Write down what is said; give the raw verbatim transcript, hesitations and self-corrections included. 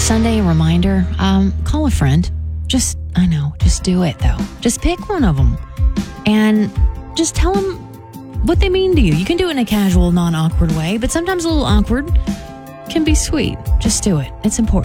Sunday reminder, um, call a friend. Just, I know, just do it though. Just pick one of them and just tell them what they mean to you. You can do it in a casual, non-awkward way, but sometimes a little awkward can be sweet. Just do it. It's important.